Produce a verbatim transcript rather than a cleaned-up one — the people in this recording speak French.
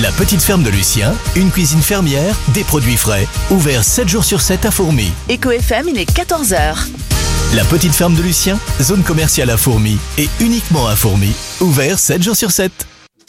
La petite ferme de Lucien, une cuisine fermière, des produits frais, ouvert sept jours sur sept à Fourmies. Éco F M, il est quatorze heures. La petite ferme de Lucien, zone commerciale à Fourmies et uniquement à Fourmies, ouvert sept jours sur sept.